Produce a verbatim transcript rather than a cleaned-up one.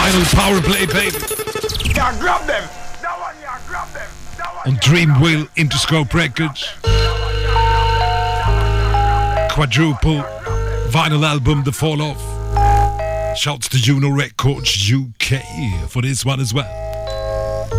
Final Power Play, baby. Yeah, grab them. That one, yeah, grab them. That one, On Dreamwheel Interscope Records. Quadruple vinyl album, The Fall Off. Shouts to Juno Records U K for this one as well.